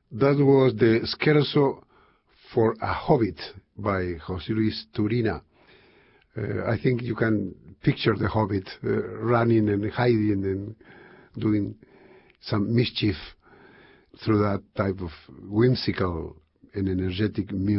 That was the Scherzo for a Hobbit by José Luis Turina. I think you can picture the Hobbit running and hiding and doing some mischief through that type of whimsical and energetic music.